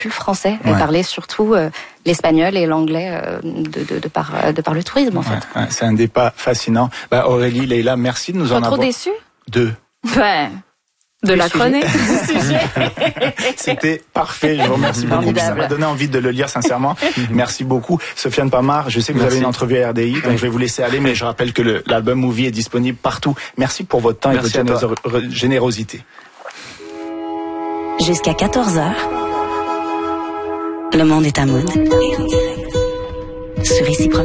plus le français. Elle parlait surtout l'espagnol et l'anglais de par le tourisme, en fait. Ouais, c'est un débat fascinant. Aurélie, Leïla, merci de nous en avoir... Pas trop déçue? Ouais. De la chronique, du sujet. C'était parfait, je vous remercie beaucoup. Ça m'a donné envie de le lire sincèrement. Merci beaucoup. Sofiane Pamar, je sais que vous avez une entrevue à RDI, donc je vais vous laisser aller, mais je rappelle que l'album Movie est disponible partout. Merci pour votre temps et votre générosité. Jusqu'à 14h, le monde est à mode. Sur Ici